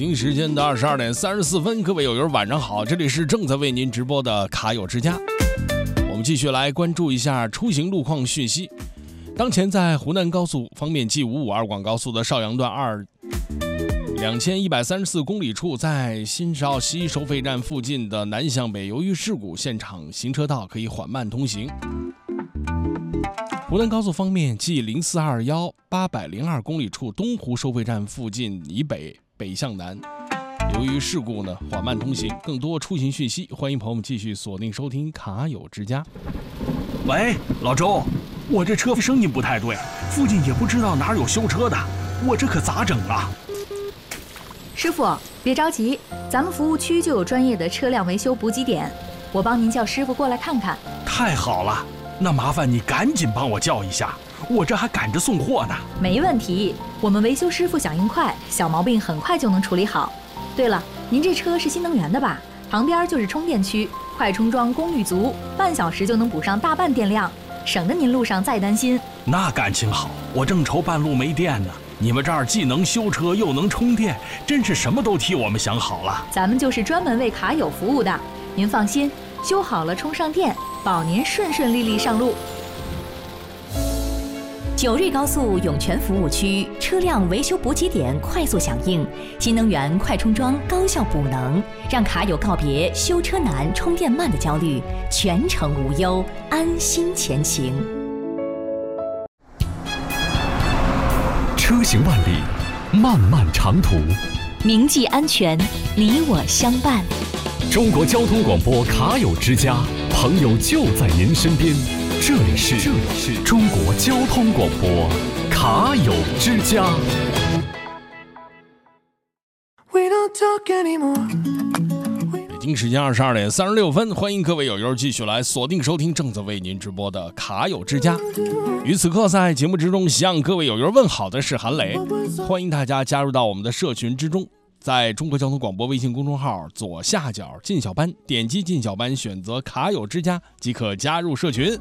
京时间的22点34分，各位友友晚上好，这里是正在为您直播的卡友之家。我们继续来关注一下出行路况讯息。当前在湖南高速方面 G552 广高速的邵阳段2134公里处，在新邵西收费站附近的南向北，由于事故，现场行车道可以缓慢通行。湖南高速方面 G0421 802公里处东湖收费站附近以北北向南，由于事故呢缓慢通行。更多出行讯息，欢迎朋友们继续锁定收听卡友之家。 喂，老周，我这车声音不太对，附近也不知道哪有修车的，我这可咋整啊？ 师傅，别着急，咱们服务区就有专业的车辆维修补给点，我帮您叫师傅过来看看。 太好了，那麻烦你赶紧帮我叫一下，我这还赶着送货呢。 没问题，我们维修师傅响应快，小毛病很快就能处理好。对了，您这车是新能源的吧？旁边就是充电区，快充桩功率足，半小时就能补上大半电量，省得您路上再担心。 那感情好，我正愁半路没电呢。你们这儿既能修车又能充电，真是什么都替我们想好了。 咱们就是专门为卡友服务的，您放心，修好了充上电，保您顺顺利利上路。 九瑞高速涌泉服务区车辆维修补给点快速响应，新能源快充桩高效补能，让卡友告别修车难、充电慢的焦虑，全程无忧，安心前行。 车行万里，漫漫长途， 铭记安全，你我相伴。 中国交通广播卡友之家，朋友就在您身边。这里是中国交通广播卡友之家。 北京时间22点36分，欢迎各位友友继续来锁定收听正在为您直播的卡友之家。于此刻在节目之中向各位友友问好的是韩磊，欢迎大家加入到我们的社群之中，在中国交通广播微信公众号左下角进小班，点击进小班，选择卡友之家即可加入社群。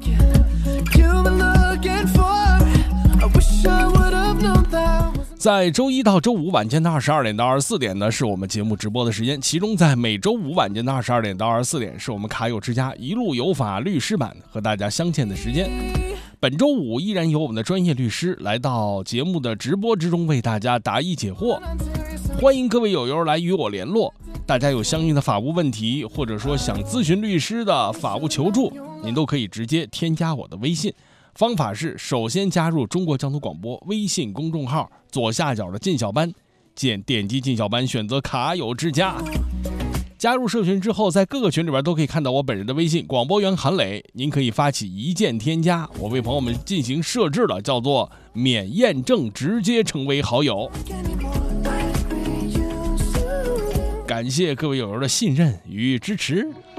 在周一到周五晚间的22点到24点呢，是我们节目直播的时间，其中在每周五晚间的22点到24点，是我们卡友之家一路有法律师版和大家相见的时间。本周五依然由我们的专业律师来到节目的直播之中，为大家答疑解惑。欢迎各位友友来与我联络，大家有相应的法务问题，或者说想咨询律师的法务求助，您都可以直接添加我的微信。方法是首先加入中国交通广播微信公众号，左下角的进小班，点击进小班，选择卡友之家。加入社群之后，在各个群里边都可以看到我本人的微信广播员韩磊，您可以发起一键添加，我为朋友们进行设置了，叫做免验证直接成为好友。感谢各位友友的信任与支持。